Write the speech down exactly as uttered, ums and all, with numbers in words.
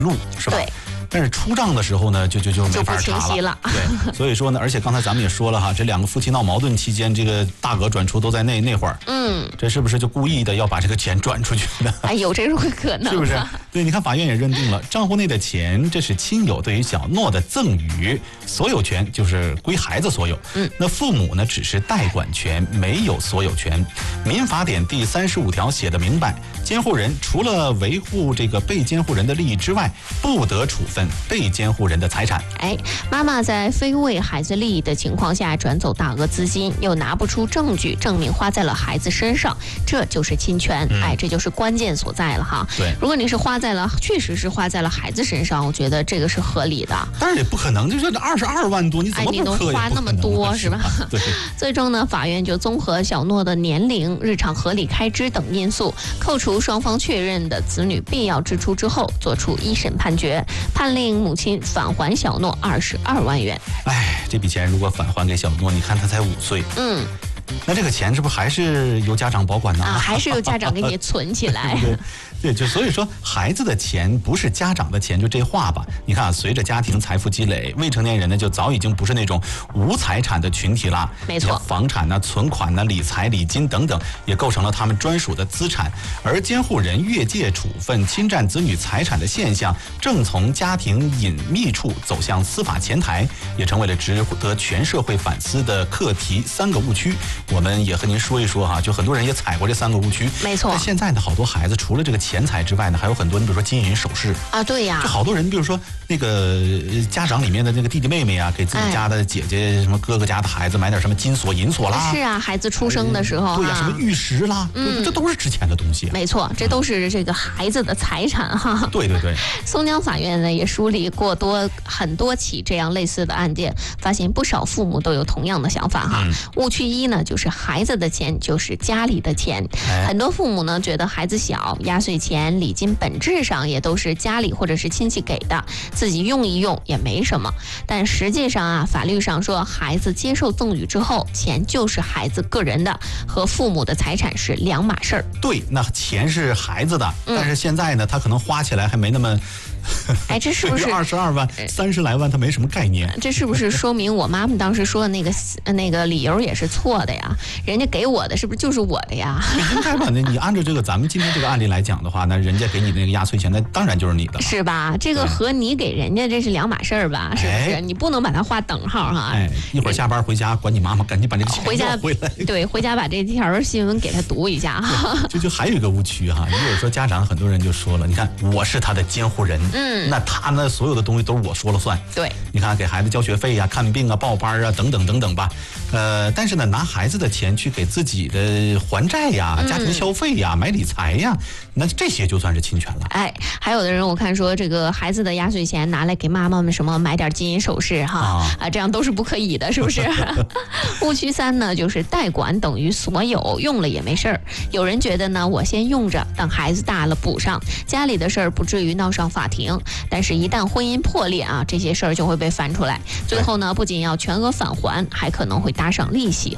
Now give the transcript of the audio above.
路，是吧？ 对。 但是出账的时候呢，就就就没法查就不清晰了。 对，所以说呢，而且刚才咱们也说了哈，这两个夫妻闹矛盾期间，这个大额转出都在那那会儿， 嗯， 这是不是就故意的要把这个钱转出去呢？ 哎，有这种可能， 是不是？对，你看法院也认定了，账户内的钱，这是亲友对于小诺的赠与，所有权就是归孩子所有。 嗯， 那父母呢，只是代管权，没有所有权。民法典第三十五条写的明白，监护人除了维护这个被监护人的利益之外，不得处分被监护人的财产。 哎，妈妈在非为孩子利益的情况下转走大额资金，又拿不出证据证明花在了孩子身上，这就是侵权。嗯、哎，这就是关键所在了哈。 对， 如果你是花在了，确实是花在了孩子身上，我觉得这个是合理的。 但是也不可能，就是二十二万多，你怎么哎，你能花那么多是吧？ 对。 最终呢，法院就综合小诺的年龄、日常合理开支等因素，扣除双方确认的子女必要支出之后，作出一审判决，判令母亲返还小诺二十二万元。 哎，这笔钱如果返还给小诺，你看他才五岁， 嗯， 那这个钱是不是还是由家长保管呢？ 啊，还是由家长给你存起来。 对。对，就所以说，孩子的钱不是家长的钱，就这话吧。你看啊，随着家庭财富积累，未成年人呢就早已经不是那种无财产的群体了。 没错， 房产呢、存款呢、理财、礼金等等，也构成了他们专属的资产。而监护人越界处分、侵占子女财产的现象，正从家庭隐秘处走向司法前台，也成为了值得全社会反思的课题。三个误区，我们也和您说一说哈。就很多人也踩过这三个误区。 没错。 那现在呢，好多孩子除了这个钱。钱财之外呢，还有很多，你比如说金银首饰啊，对呀， 就好多人，比如说那个家长里面的那个弟弟妹妹啊，给自己家的姐姐、哎、什么哥哥家的孩子买点什么金锁、银锁啦。 是啊，孩子出生的时候、啊， 对呀、啊，什么玉石啦，嗯，这都是值钱的东西、啊。 没错，这都是这个孩子的财产哈。 对对对。 松江法院呢也梳理过多很多起这样类似的案件，发现不少父母都有同样的想法哈。嗯、误区一呢，就是孩子的钱就是家里的钱，哎、很多父母呢觉得孩子小，压岁钱、礼金本质上也都是家里或者是亲戚给的，自己用一用也没什么。但实际上啊，法律上说，孩子接受赠与之后，钱就是孩子个人的，和父母的财产是两码事儿。 对，那钱是孩子的，嗯、但是现在呢，他可能花起来还没那么。 哎，这是不是二十二万、三十来万？他没什么概念。 这是不是说明我妈妈当时说的那个那个理由也是错的呀？人家给我的是不是就是我的呀？ 应该吧？那你按照这个咱们今天这个案例来讲的话，那人家给你的那个压岁钱，那当然就是你的了， 是吧？这个和你给人家这是两码事儿吧？是不是？ 哎、 你不能把它划等号哈。 哎，一会儿下班回家，管你妈妈赶紧把这个钱回家回来。 对，回家把这条新闻给他读一下哈。 就就还有一个误区哈，如果说家长很多人就说了，你看我是他的监护人，嗯，那他呢所有的东西都是我说了算。 对， 你看给孩子交学费呀、看病啊、报班啊等等等等吧，呃，但是呢拿孩子的钱去给自己的还债呀、家庭消费呀、嗯、买理财呀，那这些就算是侵权了。 哎，还有的人我看说这个孩子的压岁钱拿来给妈妈们什么买点金银首饰哈 啊, 啊，这样都是不可以的，是不是？误区三呢，就是代管等于所有，用了也没事儿。有人觉得呢，我先用着，等孩子大了补上，家里的事儿不至于闹上法庭。但是，一旦婚姻破裂啊，这些事儿就会被翻出来，最后呢，不仅要全额返还，还可能会搭上利息